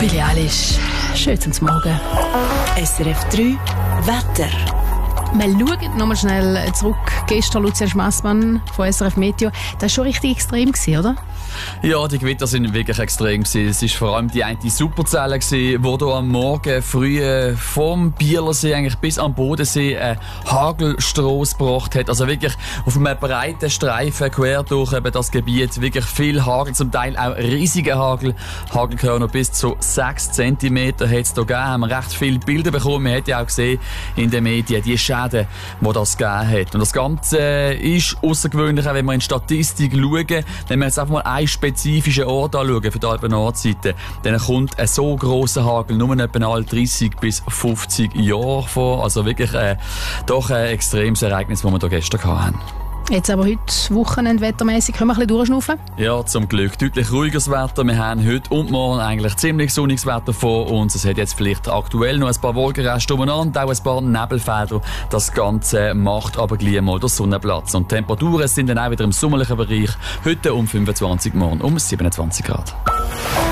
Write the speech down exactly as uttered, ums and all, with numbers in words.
Billie Eilish. Schön zum Morgen. S R F drei Wetter. Wir schauen nochmal schnell zurück. Gestern Lucia Schmassmann von S R F Meteo. Das war schon richtig extrem, oder? Ja, die Gewitter sind wirklich extrem gewesen. Es war vor allem die eine Superzelle gewesen, die hier am Morgen früh vom Bielersee eigentlich bis am Bodensee einen Hagelstrasse gebracht hat. Also wirklich auf einem breiten Streifen quer durch eben das Gebiet. Wirklich viel Hagel, zum Teil auch riesige Hagel. Hagelkörner bis zu sechs Zentimeter hat es hier gegeben. Haben wir recht viele Bilder bekommen. Man hat ja auch gesehen in den Medien die Schäden, die das gegeben hat. Und das Ganze ist außergewöhnlich, auch wenn wir in Statistik schauen. Wenn wir jetzt einfach mal einen spezifischen Ort anschauen für die Alpen-Nordseite, dann kommt ein so grosser Hagel nur etwa alle dreissig bis fünfzig Jahre vor. Also wirklich äh, doch ein extremes Ereignis, das wir hier gestern hatten. Jetzt aber heute Wochenende wettermäßig können wir ein bisschen durchschnaufen? Ja, zum Glück. Deutlich ruhigeres Wetter. Wir haben heute und morgen eigentlich ziemlich sonniges Wetter vor uns. Es hat jetzt vielleicht aktuell noch ein paar Wolkenreste umeinander, auch ein paar Nebelfelder. Das Ganze macht aber gleich mal den Sonnenplatz. Und die Temperaturen sind dann auch wieder im sommerlichen Bereich. Heute um fünfundzwanzig, morgen um siebenundzwanzig Grad.